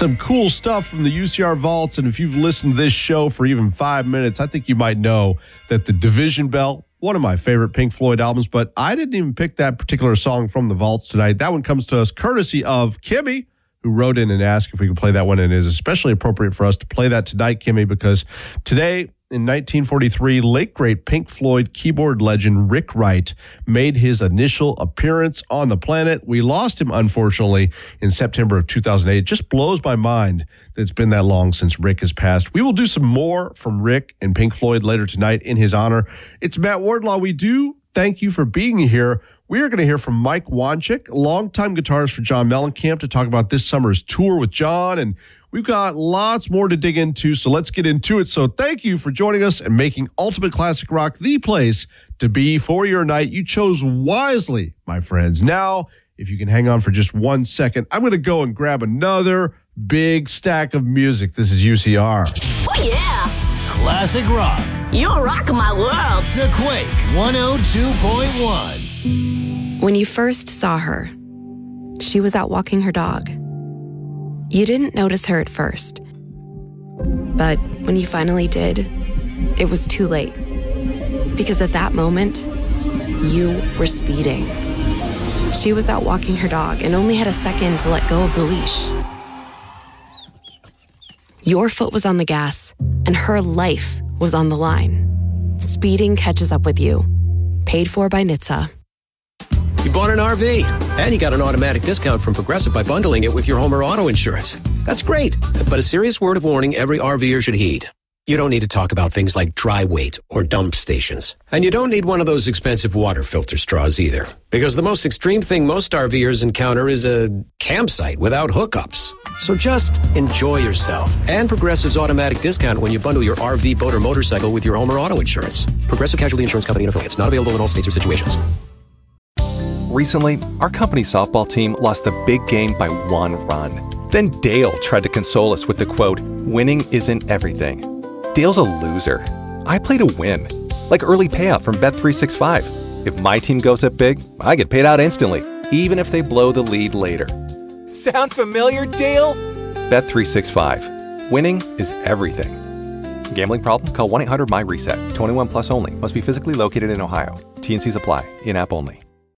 Some cool stuff from the UCR Vaults, and if you've listened to this show for even 5 minutes, I think you might know that the Division Bell, one of my favorite Pink Floyd albums, but I didn't even pick that particular song from the Vaults tonight. That one comes to us courtesy of Kimmy, who wrote in and asked if we could play that one, and it is especially appropriate for us to play that tonight, Kimmy, because today, in 1943, late great Pink Floyd keyboard legend Rick Wright made his initial appearance on the planet. We lost him, unfortunately, in September of 2008. It just blows my mind that it's been that long since Rick has passed. We will do some more from Rick and Pink Floyd later tonight in his honor. It's Matt Wardlaw. We do thank you for being here. We are going to hear from Mike Wanchik, longtime guitarist for John Mellencamp, to talk about this summer's tour with John, and we've got lots more to dig into, so let's get into it. So thank you for joining us and making Ultimate Classic Rock the place to be for your night. You chose wisely, my friends. Now, if you can hang on for just 1 second, I'm going to go and grab another big stack of music. This is UCR. Oh, yeah. Classic rock. You rock my world. The Quake 102.1. When you first saw her, she was out walking her dog. You didn't notice her at first, but when you finally did, it was too late. Because at that moment, you were speeding. She was out walking her dog and only had a second to let go of the leash. Your foot was on the gas, and her life was on the line. Speeding catches up with you. Paid for by NHTSA. You bought an RV, and you got an automatic discount from Progressive by bundling it with your home or auto insurance. That's great, but a serious word of warning every RVer should heed. You don't need to talk about things like dry weight or dump stations. And you don't need one of those expensive water filter straws either. Because the most extreme thing most RVers encounter is a campsite without hookups. So just enjoy yourself and Progressive's automatic discount when you bundle your RV, boat, or motorcycle with your home or auto insurance. Progressive Casualty Insurance Company and affiliates. Not available in all states or situations. Recently, our company softball team lost the big game by 1 run. Then Dale tried to console us with the quote, "Winning isn't everything." Dale's a loser. I play to win. Like early payout from Bet365. If my team goes up big, I get paid out instantly, even if they blow the lead later. Sound familiar, Dale? Bet365. Winning is everything. Gambling problem? Call 1-800-MY-RESET. 21 plus only. Must be physically located in Ohio. T&Cs apply. In-app only.